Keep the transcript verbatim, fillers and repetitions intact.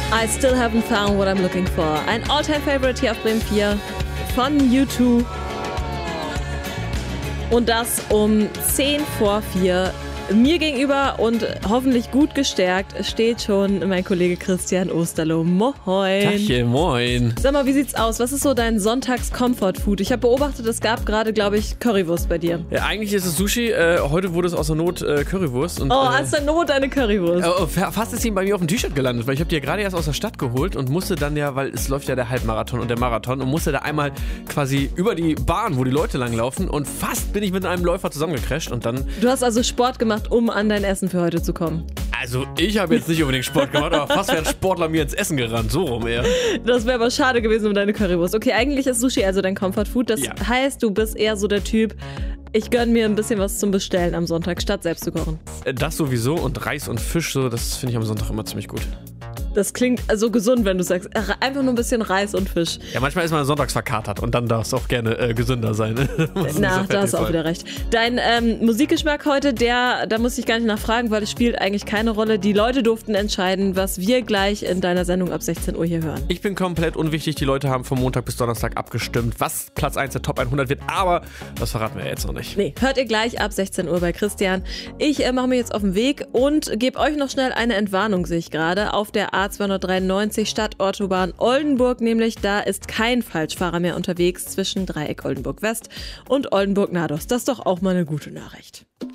I still haven't found what I'm looking for. Ein All-Time-Favorite hier auf Bremen vier von U zwei. Und das um zehn vor vier. Mir gegenüber und hoffentlich gut gestärkt steht schon mein Kollege Christian Osterloh. Moin. Tachchen, moin. Sag mal, wie sieht's aus? Was ist so dein Sonntags-Comfort-Food? Ich habe beobachtet, es gab gerade, glaube ich, Currywurst bei dir. Ja, eigentlich ist es Sushi. Äh, heute wurde es aus der Not äh, Currywurst. Und, oh, äh, aus der Not eine Currywurst. Äh, fast ist sie bei mir auf dem T-Shirt gelandet, weil ich habe die ja gerade erst aus der Stadt geholt und musste dann ja, weil es läuft ja der Halbmarathon und der Marathon und musste da einmal quasi über die Bahn, wo die Leute langlaufen und fast bin ich mit einem Läufer zusammengecrasht und dann... Du hast also Sport gemacht, um an dein Essen für heute zu kommen. Also ich habe jetzt nicht unbedingt Sport gemacht, aber fast wäre ein Sportler mir ins Essen gerannt, so rum eher. Das wäre aber schade gewesen um deine Currywurst. Okay, eigentlich ist Sushi also dein Comfort Food. Das ja. heißt, du bist eher so der Typ, ich gönn mir ein bisschen was zum Bestellen am Sonntag, statt selbst zu kochen. Das sowieso und Reis und Fisch, so, das finde ich am Sonntag immer ziemlich gut. Das klingt also gesund, wenn du sagst, einfach nur ein bisschen Reis und Fisch. Ja, manchmal ist man sonntags verkatert und dann darf es auch gerne äh, gesünder sein. Na, da hast du auch wieder recht. Dein ähm, Musikgeschmack heute, der, da muss ich gar nicht nachfragen, weil es spielt eigentlich keine Rolle. Die Leute durften entscheiden, was wir gleich in deiner Sendung ab sechzehn Uhr hier hören. Ich bin komplett unwichtig. Die Leute haben von Montag bis Donnerstag abgestimmt, was Platz eins der Top hundert wird. Aber das verraten wir jetzt noch nicht. Nee, hört ihr gleich ab sechzehn Uhr bei Christian. Ich äh, mache mir jetzt auf den Weg und gebe euch noch schnell eine Entwarnung, sehe ich gerade, auf der A zweihundertdreiundneunzig Stadtautobahn Oldenburg, nämlich da ist kein Falschfahrer mehr unterwegs zwischen Dreieck Oldenburg West und Oldenburg Nados. Das ist doch auch mal eine gute Nachricht.